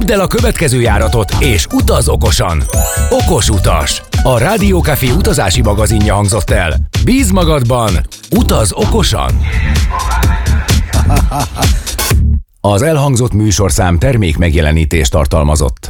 Kapd el a következő járatot, és utaz okosan! Okos utas! A Rádió Café utazási magazinja hangzott el. Bízz magadban, utaz okosan! Az elhangzott műsorszám termék megjelenítést tartalmazott.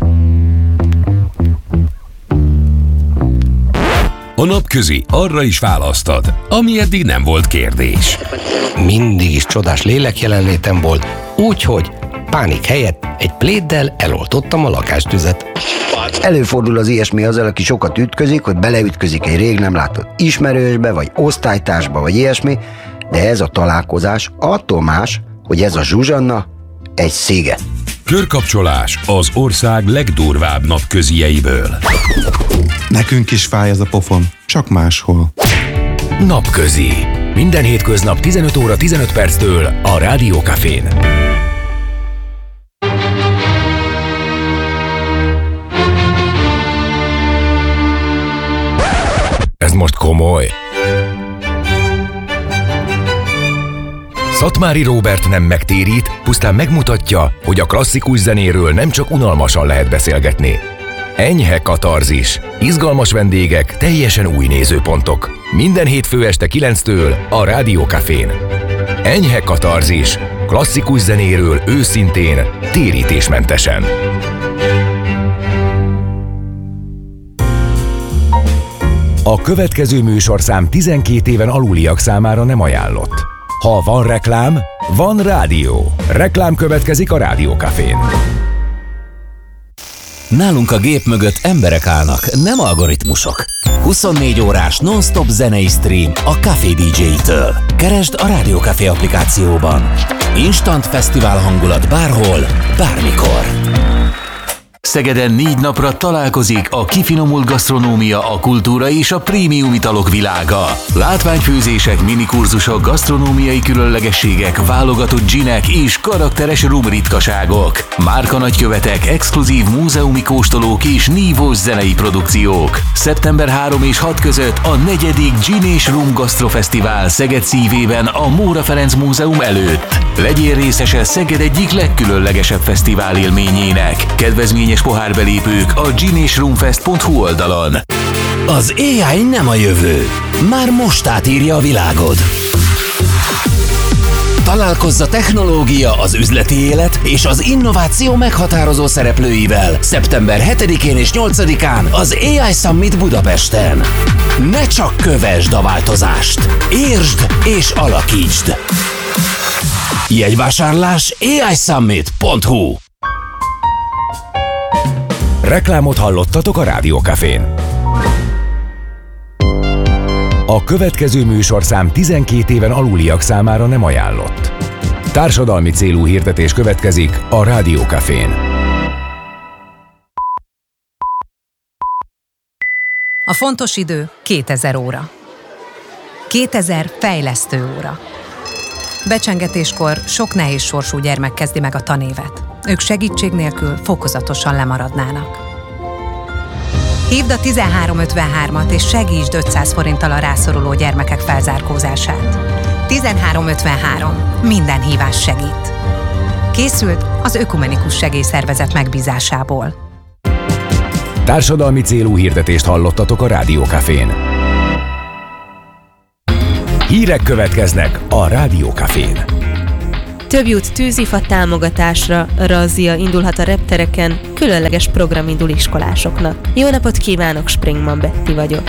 A napközi arra is választad, ami eddig nem volt kérdés. Mindig is csodás lélekjelenlétem volt, úgyhogy pánik helyett egy pléddel eloltottam a lakástüzet. Előfordul az ilyesmi azzal, aki sokat ütközik, hogy beleütközik egy rég nem látott ismerősbe, vagy osztálytársba, vagy ilyesmi, de ez a találkozás attól más, hogy ez a Zsuzsanna egy sziget. Körkapcsolás az ország legdurvább napközieiből. Nekünk is fáj ez a pofon, csak máshol. Napközi. Minden hétköznap 15 óra 15 perctől a Rádió Cafén. Ez most komoly. Szatmári Róbert nem megtérít, pusztán megmutatja, hogy a klasszikus zenéről nem csak unalmasan lehet beszélgetni. Enyhe katarzis, izgalmas vendégek, teljesen új nézőpontok. Minden hétfő este 9-től a Rádió Cafén. Enyhe katarzis, klasszikus zenéről őszintén, térítésmentesen. A következő műsorszám 12 éven aluliak számára nem ajánlott. Ha van reklám, van rádió. Reklám következik a Rádió Cafén. Nálunk a gép mögött emberek állnak, nem algoritmusok. 24 órás non-stop zenei stream a Café DJ-től. Keresd a Rádió Café applikációban. Instant fesztivál hangulat bárhol, bármikor. Szegeden 4 napra találkozik a kifinomult gasztronómia, a kultúra és a prémium italok világa. Látványfőzések, minikurzusok, gasztronómiai különlegességek, válogatott ginek és karakteres rum ritkaságok. Márkanagykövetek, exkluzív múzeumi kóstolók és nívós zenei produkciók. Szeptember 3 és 6 között a 4. Gin és Rum Gasztrofesztivál Szeged szívében a Móra Ferenc Múzeum előtt. Legyél részese Szeged egyik legkülönlegesebb fesztivál élményének. Kedvezményes pohárbelépők a ginésrumfest.hu oldalon. Az AI nem a jövő. Már most átírja a világod. Találkozz a technológia, az üzleti élet és az innováció meghatározó szereplőivel szeptember 7-én és 8-án az AI Summit Budapesten. Ne csak kövesd a változást, értsd és alakítsd. Jegyvásárlás aisummit.hu. Reklámot hallottatok a Rádió Cafén. A következő műsorszám 12 éven aluliak számára nem ajánlott. Társadalmi célú hirdetés következik a Rádió Cafén. A fontos idő 2000 óra. 2000 fejlesztő óra. Becsengetéskor sok nehéz sorsú gyermek kezdi meg a tanévet. Ők segítség nélkül fokozatosan lemaradnának. Hívd a 1353-at és segítsd 500 forinttal a rászoruló gyermekek felzárkózását. 1353. Minden hívás segít. Készült az Ökumenikus Segélyszervezet megbízásából. Társadalmi célú hirdetést hallottatok a Rádió Cafén. Hírek következnek a Rádió Cafén. Több jut tűzifa támogatásra, razzia indulhat a reptereken, különleges program indul iskolásoknak. Jó napot kívánok, Springman Betty vagyok.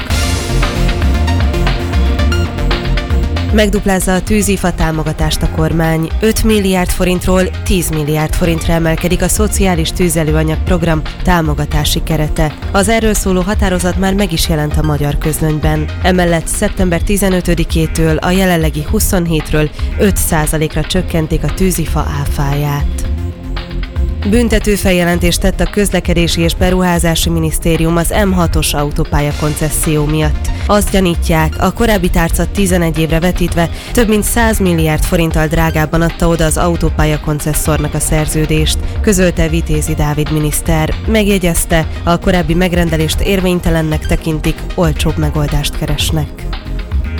Megduplázza a tűzifa támogatást a kormány. 5 milliárd forintról 10 milliárd forintra emelkedik a szociális tűzelőanyag program támogatási kerete. Az erről szóló határozat már meg is jelent a magyar közlönyben. Emellett szeptember 15-től a jelenlegi 27-ről 5%-ra csökkentik a tűzifa áfáját. Büntető feljelentést tett a Közlekedési és Beruházási Minisztérium az M6-os autópálya koncesszió miatt. Azt gyanítják, a korábbi tárca 11 évre vetítve több mint 100 milliárd forinttal drágábban adta oda az autópálya koncesszornak a szerződést, közölte Vitézi Dávid miniszter. Megjegyezte, a korábbi megrendelést érvénytelennek tekintik, olcsóbb megoldást keresnek.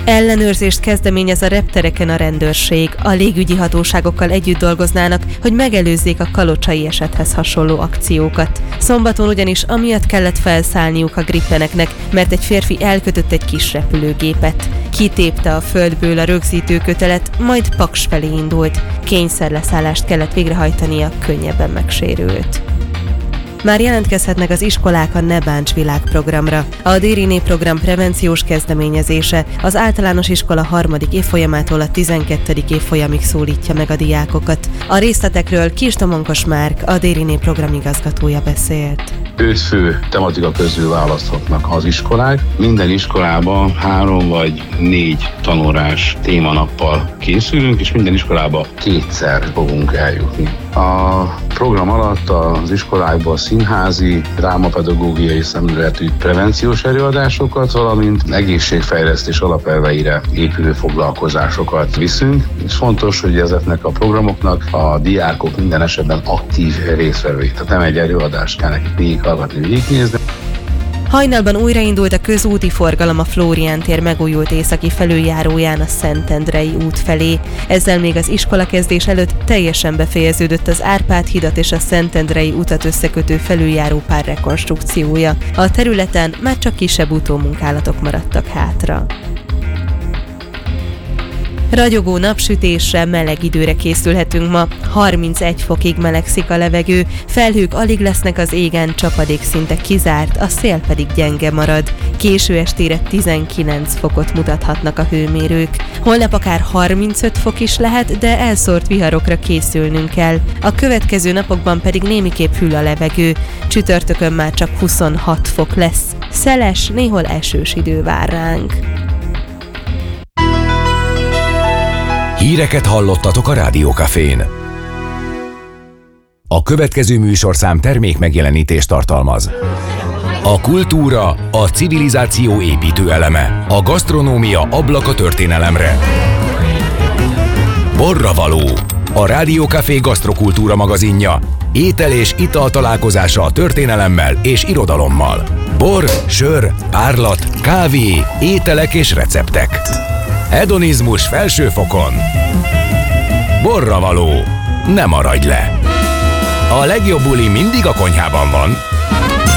Ellenőrzést kezdeményez a reptereken a rendőrség. A légügyi hatóságokkal együtt dolgoznának, hogy megelőzzék a kalocsai esethez hasonló akciókat. Szombaton ugyanis amiatt kellett felszállniuk a Gripeneknek, mert egy férfi elkötött egy kis repülőgépet. Kitépte a földből a rögzítőkötelet, majd Paks felé indult. Kényszerleszállást kellett végrehajtania, könnyebben megsérült. Már jelentkezhetnek az iskolák a Ne Bánts világprogramra. A Déri Népprogram prevenciós kezdeményezése az általános iskola 3. évfolyamától a 12. évfolyamig szólítja meg a diákokat. A részletekről Kis Domonkos Márk, a Déri Népprogram igazgatója beszélt. 5 fő tematika közül választhatnak az iskolák. Minden iskolában 3 vagy 4 tanórás témanappal készülünk, és minden iskolába 2-szer fogunk eljutni. A program alatt az iskolákban színházi, drámapedagógiai szemléletű prevenciós előadásokat, valamint egészségfejlesztés alapelveire épülő foglalkozásokat viszünk. És fontos, hogy ezeknek a programoknak a diákok minden esetben aktív résztvevői. Tehát nem egy előadást kell nekik végighallgatni, végignézni. Hajnalban újraindult a közúti forgalom a Flórián tér megújult északi felüljáróján a Szentendrei út felé. Ezzel még az iskolakezdés előtt teljesen befejeződött az Árpád hidat és a Szentendrei utat összekötő felüljárópár rekonstrukciója. A területen már csak kisebb utómunkálatok maradtak hátra. Ragyogó napsütésre, meleg időre készülhetünk ma. 31 fokig melegszik a levegő, felhők alig lesznek az égen, csapadék szinte kizárt, a szél pedig gyenge marad. Késő estére 19 fokot mutathatnak a hőmérők. Holnap akár 35 fok is lehet, de elszórt viharokra készülnünk kell. A következő napokban pedig némiképp hűl a levegő. Csütörtökön már csak 26 fok lesz. Szeles, néhol esős idő vár ránk. Híreket hallottatok a Rádió Cafén. A következő műsorszám termék megjelenítést tartalmaz. A kultúra, a civilizáció építő eleme, a gasztronómia ablak a történelemre. Borravaló, a Rádió Café gasztrokultúra magazinja, étel és ital találkozása a történelemmel és irodalommal. Bor, sör, párlat, kávé, ételek és receptek. Hedonizmus felső fokon. Borravaló. Ne maradj le! A legjobb buli mindig a konyhában van.